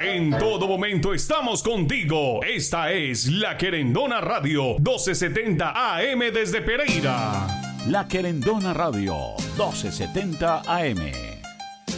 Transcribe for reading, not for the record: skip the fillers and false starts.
En todo momento estamos contigo. Esta es La Querendona Radio, 1270 AM desde Pereira. La Querendona Radio, 1270 AM.